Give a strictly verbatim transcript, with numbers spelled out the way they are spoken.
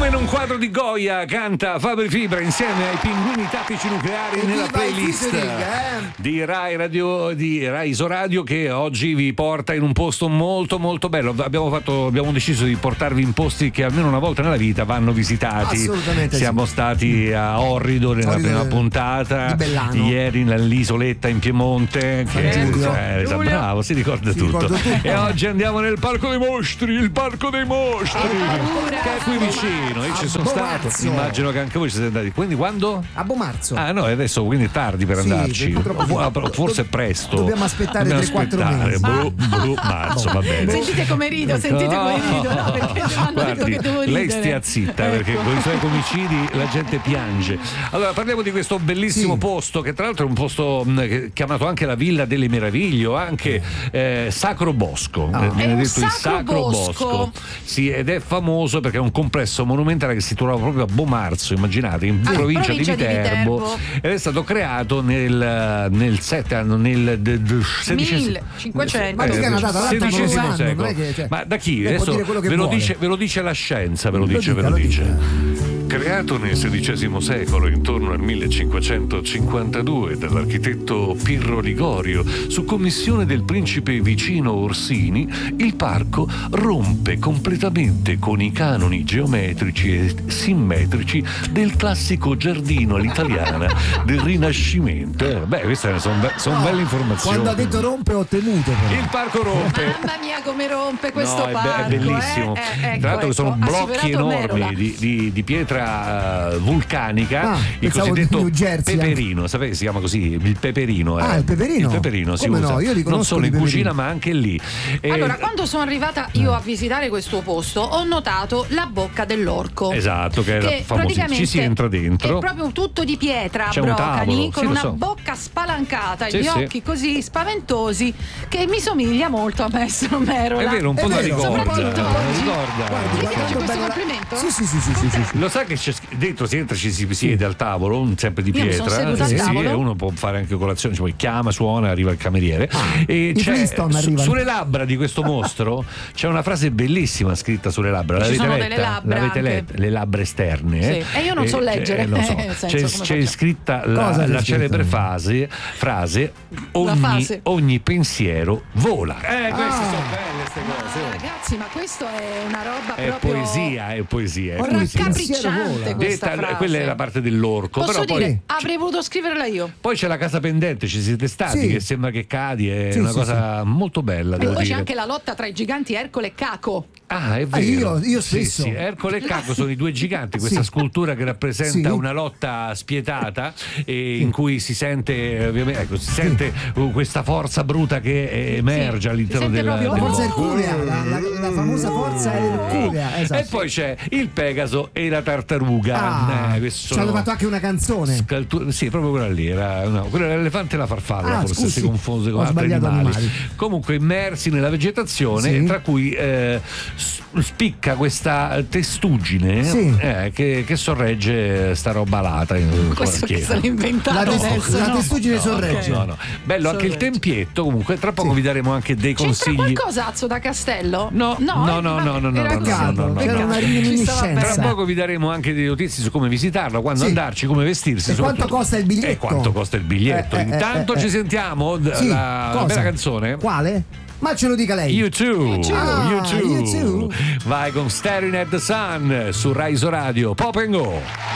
Come in un quadro di Goya canta Fabri Fibra insieme ai Pinguini Tattici Nucleari E nella viva i playlist featuring, eh? di Rai Radio, di Rai Isoradio, che oggi vi porta in un posto molto molto bello. Abbiamo fatto abbiamo deciso di portarvi in posti che almeno una volta nella vita vanno visitati. Assolutamente Siamo sì. stati a Orrido nella Orrido prima di puntata, Bellano. ieri nell'isoletta in Piemonte, che Giulio. eh, Giulio. bravo, si ricorda Si tutto. ricorda tutto. E oggi andiamo nel Parco dei Mostri, il Parco dei Mostri, che è qui vicino. Io ci A sono stato, Bomarzo. immagino che anche voi ci siete andati. Quindi quando? A Bomarzo. Ah no, adesso quindi è tardi per Sì, andarci. purtroppo- O- o- forse è presto. Dobbiamo aspettare Dobbiamo tre quattro aspettare. mesi. Bru, bru, marzo, va bene. Sentite come rido, sentite come rido, no, perché mi hanno detto Guardi, che devo ridere. lei stia zitta, Ecco. perché con i suoi comicidi la gente piange. Allora parliamo di questo bellissimo Sì. posto, che tra l'altro è un posto mh, che- chiamato anche la Villa delle Meraviglie, o anche eh, Sacro Bosco. Ah. Eh, viene È un detto il Sacro Sacro Bosco. Bosco. Sì, ed è famoso perché è un complesso monumentale che si trova proprio a Bomarzo, immaginate, in Ah, provincia, provincia di di Viterbo, Viterbo. ed è stato creato nel nel sette anno nel d- d- sedicesimo millecinquecento. Ma mica è una data, l'altra sedicesimo non lo sanno, secolo. non è che, cioè, Ma da chi? lei può Adesso dire quello che ve lo vuole. dice ve lo dice la scienza, ve lo Lo dice, ve dica, lo lo dice. Creato nel sedicesimo secolo, intorno al millecinquecentocinquantadue, dall'architetto Pirro Ligorio, su commissione del principe Vicino Orsini, il parco rompe completamente con i canoni geometrici e simmetrici del classico giardino all'italiana del Rinascimento. Eh, beh, queste sono be- son belle informazioni. Quando ha detto rompe ho temuto però. Il parco rompe. Mamma mia come rompe questo No, è, be- parco, è bellissimo. eh? Eh, ecco, Tra l'altro ecco, sono ha blocchi superato Merola. enormi di, di- di pietra eh, vulcanica, Ah, il pensavo di cosiddetto New Jersey. peperino, sapete si chiama così, il peperino. Ah, eh. il peperino? Il peperino si Come usa no? Io li non conosco solo di in peperini. cucina ma anche lì. E- Allora, quando sono arrivata io a visitare questo posto, ho notato la bocca dell'orco. Esatto, che era famosi- praticamente ci si entra dentro. È proprio tutto di pietra, C'è un brocani, tavolo, con sì, lo una so. bocca spalancata, Sì, gli sì. occhi così spaventosi, che mi somiglia molto a Maestro Merola. È vero, un po' È la vero, ricorda. soprattutto la oggi. ricorda. Guardi, Ti piace guardando questo bene la- complimento? Sì, sì, sì, sì, sì, sì, sì. Lo sa che c'è scr- dentro si entra, ci si siede al tavolo, un- sempre di Io mi sono pietra. seduta al sì, sì, tavolo. e uno può fare anche colazione, cioè, chiama, suona, arriva il cameriere. e i c'è, Flintstone su- arrivano. sulle labbra di questo mostro c'è una frase bellissima scritta sulle labbra. Ci L'avete sono letta? delle labbra L'avete anche. letta? Le labbra esterne. eh? Sì, e io non so c'è- leggere, lo so. eh, nel senso, C'è, come c'è facciamo? scritta la, Cosa c'è la scritto? celebre frase, frase ogni, fase. ogni pensiero vola. Eh, queste Ah. sono belle queste cose. Ah, ragazzi, ma questo è una roba È proprio poesia, è poesia. È Ogni poesia. pensiero vola. raccapricciante questa Detta- frase. quella è la parte dell'orco. Posso però dire, poi, avrei voluto scriverla io. poi c'è la casa pendente, ci siete stati, Sì. che sembra che cadi, è Sì, una sì, cosa molto bella. E devo poi c'è dire. anche la lotta tra i giganti Ercole e Caco. Ah, è Ah, vero. io- io Sì, stesso. sì, Ercole e Caco sono i due giganti, questa Sì. scultura che rappresenta Sì. una lotta spietata e in cui si sente, ovviamente, ecco, si sente uh, questa forza bruta che emerge Sì, all'interno si sente della, proprio La del- forza Oh. erculea, la, la- la famosa forza erculea, esatto. E poi c'è il Pegaso e la tartaruga. Ah, Eh, questi ci sono- hanno fatto anche una canzone. Scaltu- sì, proprio quella lì, era, no, quella era l'elefante e la farfalla, Ah, forse scusi, si confonde con ho altri sbagliato animali. animali. Comunque immersi nella vegetazione, Sì. tra cui eh, s- spicca questa testuggine Sì. eh, che, che sorregge sta roba alata. in Questo che qualche- se l'ha inventato La tes- adesso. la no? testuggine No, sorregge. ok. No, no. Bello anche il Sorregge. tempietto. Comunque, tra poco Sì. vi daremo anche dei C'entra consigli. qualcosa Azzo da Castello? No, no, eh, no, vabbè, no, no, no, era no, così. no, no, no. C'era una Ci stava reminiscenza. bene. Tra poco vi daremo anche delle notizie su come visitarlo, quando Sì. andarci, come vestirsi. E quanto soprattutto. costa il biglietto? E quanto costa il biglietto. Eh, eh, Intanto eh, eh. ci sentiamo d- Sì, la, la cosa? bella canzone. Quale? Ma ce lo dica lei. You too, Ah, you too. You Too. Vai con Staring at the Sun su Rai Radio. Pop and Go.